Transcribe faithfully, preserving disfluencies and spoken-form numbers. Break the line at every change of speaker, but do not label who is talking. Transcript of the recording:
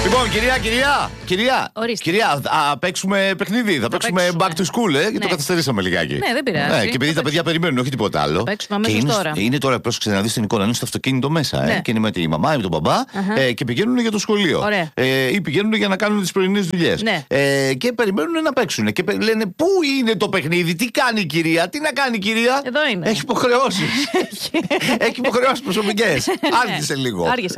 Λοιπόν, κυρία, κυρία, κυρία, κυρία, θα παίξουμε παιχνίδι. Θα, θα παίξουμε, παίξουμε back to school, ε, γιατί ναι. το καθυστερήσαμε λιγάκι.
Ναι, δεν πειράζει.
Ναι, και επειδή τα παιδιά περιμένουν, όχι τίποτα άλλο.
Θα παίξουμε αμέσως
είναι,
τώρα.
Είναι τώρα, πρόσεξε να δεις την εικόνα, είναι στο αυτοκίνητο μέσα. Ναι. Ε, και είναι με τη μαμά ή με τον μπαμπά uh-huh. ε, και πηγαίνουν για το σχολείο. Ε, ή πηγαίνουν για να κάνουν τις πρωινές δουλειές. Ναι. Ε, και περιμένουν να παίξουν. Και λένε, πού είναι το παιχνίδι, τι κάνει η κυρία, τι να κάνει η κυρία.
Εδώ είναι.
Έχει υποχρεώσεις. Έχει υποχρεώσεις προσωπικές. Άργησε λίγο.